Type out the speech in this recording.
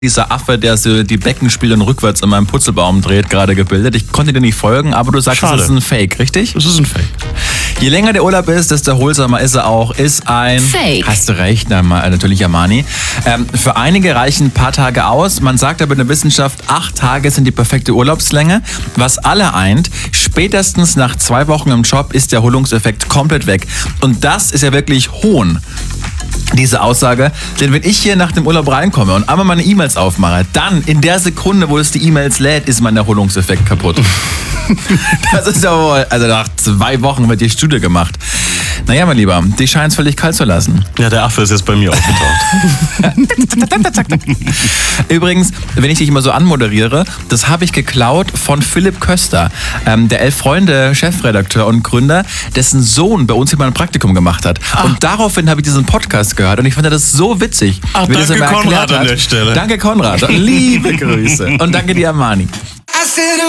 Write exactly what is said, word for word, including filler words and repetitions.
dieser Affe, der so die Beckenspiele rückwärts in meinem Putzelbaum dreht, gerade gebildet. Ich konnte dir nicht folgen, aber du sagst, Schade. das ist ein Fake, richtig? Das ist ein Fake. Je länger der Urlaub ist, desto erholsamer ist er auch. Ist ein... Fake. Hast du recht, na, natürlich Amani. Ähm, für einige reichen ein paar Tage aus. Man sagt aber in der Wissenschaft, acht Tage sind die perfekte Urlaubslänge. Was alle eint, spätestens nach zwei Wochen im Job ist der Erholungseffekt komplett weg. Und das ist ja wirklich Hohn. Diese Aussage, denn wenn ich hier nach dem Urlaub reinkomme und einmal meine E-Mails aufmache, dann in der Sekunde, wo es die E-Mails lädt, ist mein Erholungseffekt kaputt. Das ist ja wohl, also nach zwei Wochen wird die Studie gemacht. Naja, mein Lieber, die scheint es völlig kalt zu lassen. Ja, der Affe ist jetzt bei mir aufgetaucht. Übrigens, wenn ich dich immer so anmoderiere, das habe ich geklaut von Philipp Köster, ähm, der Elf-Freunde-Chefredakteur und Gründer, dessen Sohn bei uns immer ein Praktikum gemacht hat. Ach. Und daraufhin habe ich diesen Podcast gehört und ich fand das so witzig. Ach, wie das danke immer erklärt Konrad an hat. der Stelle. Danke Konrad, liebe Grüße und danke dir Amani. I said,